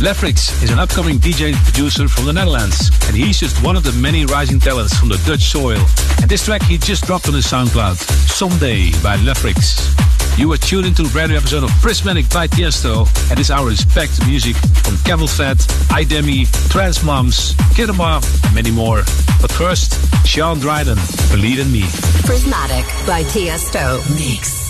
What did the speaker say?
Lefrix is an upcoming DJ and producer from the Netherlands, and he's just one of the many rising talents from the Dutch soil. And this track he just dropped on his SoundCloud, Someday by Lefrix. You are tuned into a brand new episode of Prismatic by Tiesto, and this hour is packed to music from Camel Fat, iDemi, Trans Moms, Kidama, and many more. But first, Sean Dryden, Believe in Me. Prismatic by Tiesto. Mix.